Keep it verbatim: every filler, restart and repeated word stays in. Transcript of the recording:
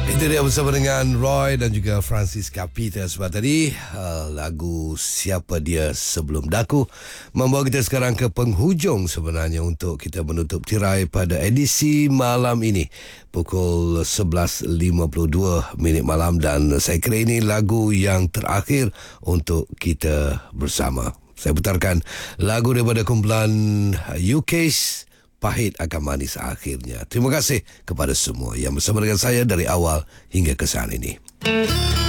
Itu dia bersama dengan Roy dan juga Francis Capita. Sebab tadi uh, lagu Siapa Dia Sebelum Daku membawa kita sekarang ke penghujung sebenarnya untuk kita menutup tirai pada edisi malam ini pukul sebelas lima puluh dua minit malam, dan saya kira ini lagu yang terakhir untuk kita bersama. Saya putarkan lagu daripada kumpulan U K's Pahit Akan Manis Akhirnya. Terima kasih kepada semua yang bersama dengan saya dari awal hingga ke saat ini.